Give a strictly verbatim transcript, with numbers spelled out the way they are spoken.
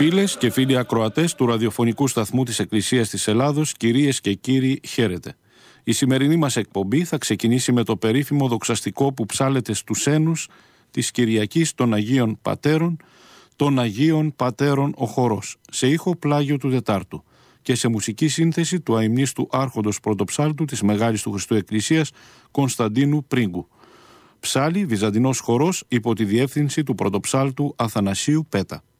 Φίλες και φίλοι ακροατές του ραδιοφωνικού σταθμού της Εκκλησίας της Ελλάδος, κυρίες και κύριοι, χαίρετε. Η σημερινή μας εκπομπή θα ξεκινήσει με το περίφημο δοξαστικό που ψάλεται στους αίνους της Κυριακής των Αγίων Πατέρων, των Αγίων Πατέρων ο χορός, σε ήχο Πλάγιο του Τετάρτου και σε μουσική σύνθεση του αημνίστου άρχοντος πρωτοψάλτου της Μεγάλης του Χριστού Εκκλησίας Κωνσταντίνου Πρίγκου. Ψάλει βυζαντινός χορός υπό τη διεύθυνση του πρωτοψάλτου Αθανασίου Πέτα.